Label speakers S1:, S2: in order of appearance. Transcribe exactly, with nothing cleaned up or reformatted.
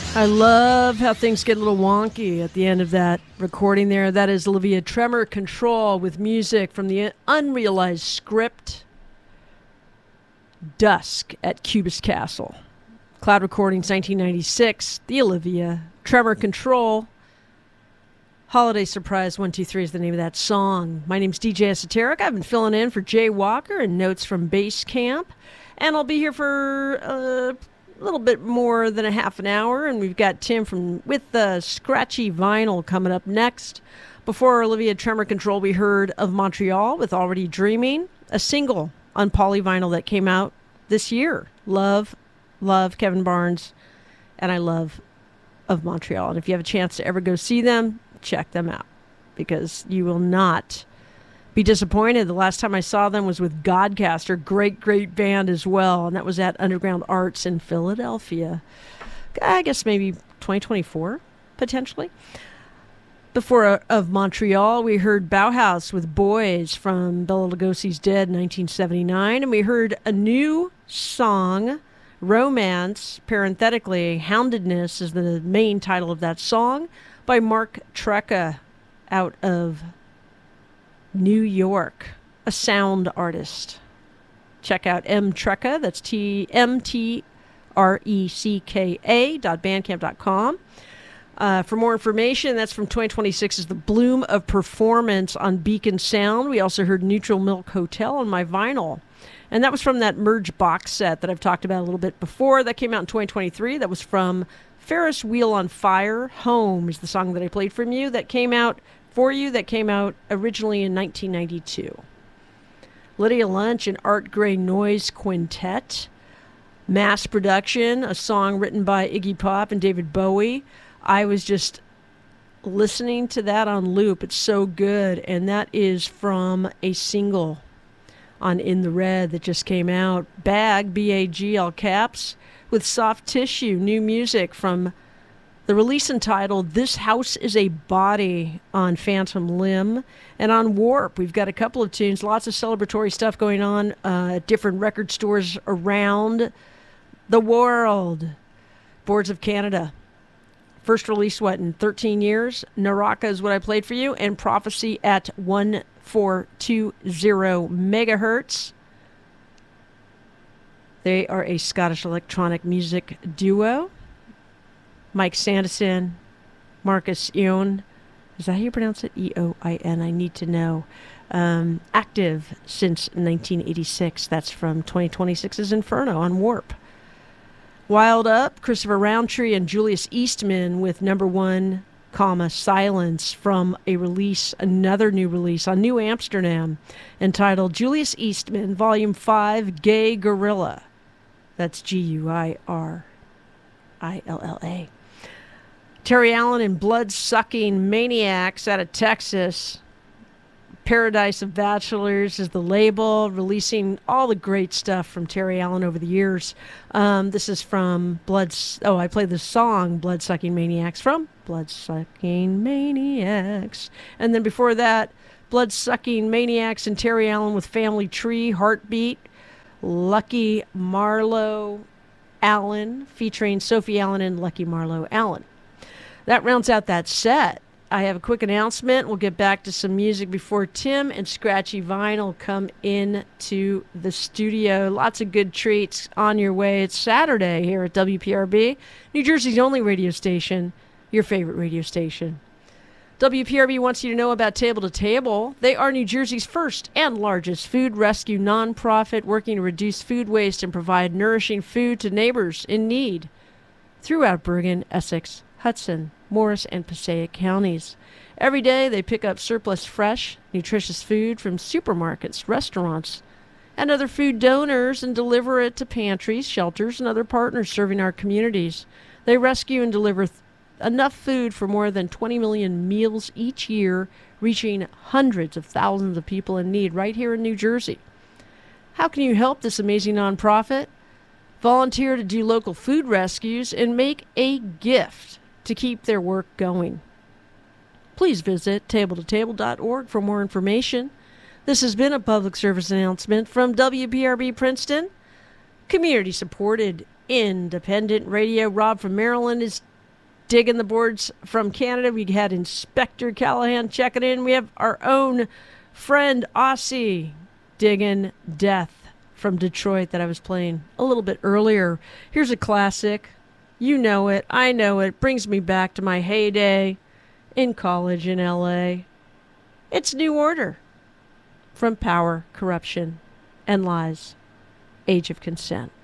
S1: I love how things get a little wonky at the end of that recording there. That is Olivia Tremor Control with music from the unrealized script Dusk at Cubist Castle. Cloud Recordings, nineteen ninety-six. The Olivia Tremor Control. Holiday Surprise one two three is the name of that song. My name's D J Esoteric. I've been filling in for Jay Walker and Notes from Base Camp. And I'll be here for uh, a little bit more than a half an hour. And we've got Tim from with the Scratchy Vinyl coming up next. Before Olivia Tremor Control, we heard of Montreal with Already Dreaming, a single on Polyvinyl that came out this year. Love, love Kevin Barnes, and I love of Montreal. And if you have a chance to ever go see them, check them out, because you will not be disappointed. The last time I saw them was with Godcaster, great, great band as well, and that was at Underground Arts in Philadelphia. I guess maybe twenty twenty-four, potentially. Before uh, of Montreal, we heard Bauhaus with Boys from Bela Lugosi's Dead, nineteen seventy-nine, and we heard a new song, Romance, parenthetically, Houndedness is the main title of that song, by Mark Trecca out of New York, a sound artist. Check out M Trecca, that's T M T R E C K A dot bandcamp dot com. Uh, for more information, that's from twenty twenty-six, is The Bloom of Performance on Beacon Sound. We also heard Neutral Milk Hotel on my vinyl. And that was from that Merge box set that I've talked about a little bit before. That came out in twenty twenty-three. That was from Ferris Wheel on Fire. Home is the song that I played from you. That came out for you. That came out originally in nineteen ninety-two. Lydia Lunch and Art Gray Noise Quintet. Mass Production, a song written by Iggy Pop and David Bowie. I was just listening to that on loop. It's so good. And that is from a single on In the Red that just came out. Bag, B A G, all caps, with Soft Tissue, new music from the release entitled This House is a Body on Phantom Limb. And on Warp, we've got a couple of tunes, lots of celebratory stuff going on uh, at different record stores around the world. Boards of Canada. First release, what, in thirteen years? Naraka is what I played for you. And Prophecy at one four two zero megahertz. They are a Scottish electronic music duo. Mike Sanderson, Marcus Eoin. Is that how you pronounce it? E O I N. I need to know. Um, active since nineteen eighty-six. That's from twenty twenty-six's Inferno on Warp. Wild Up, Christopher Roundtree and Julius Eastman with number one, comma, Silence from a release, another new release on New Amsterdam entitled Julius Eastman, Volume five, Gay Gorilla. That's G U I R I L L A. Terry Allen and Blood-Sucking Maniacs out of Texas. Paradise of Bachelors is the label, releasing all the great stuff from Terry Allen over the years. Um, this is from Blood... Oh, I played the song Blood-Sucking Maniacs from Blood-Sucking Maniacs. And then before that, Blood-Sucking Maniacs and Terry Allen with Family Tree, Heartbeat, Lucky Marlowe Allen, featuring Sophie Allen and Lucky Marlowe Allen. That rounds out that set. I have a quick announcement. We'll get back to some music before Tim and Scratchy Vinyl come into the studio. Lots of good treats on your way. It's Saturday here at W P R B, New Jersey's only radio station, your favorite radio station. W P R B wants you to know about Table to Table. They are New Jersey's first and largest food rescue nonprofit working to reduce food waste and provide nourishing food to neighbors in need throughout Bergen, Essex, Hudson, Morris, and Passaic counties. Every day they pick up surplus fresh, nutritious food from supermarkets, restaurants, and other food donors and deliver it to pantries, shelters, and other partners serving our communities. They rescue and deliver th- enough food for more than twenty million meals each year, reaching hundreds of thousands of people in need right here in New Jersey. How can you help this amazing nonprofit? Volunteer to do local food rescues and make a gift to keep their work going. Please visit table to table dot org for more information. This has been a public service announcement from W P R B Princeton, community-supported independent radio. Rob from Maryland is digging the boards from Canada. We had Inspector Callahan checking in. We have our own friend Aussie digging Death from Detroit that I was playing a little bit earlier. Here's a classic. You know it. I know it. Brings me back to my heyday in college in L A. It's New Order from Power, Corruption, and Lies, Age of Consent.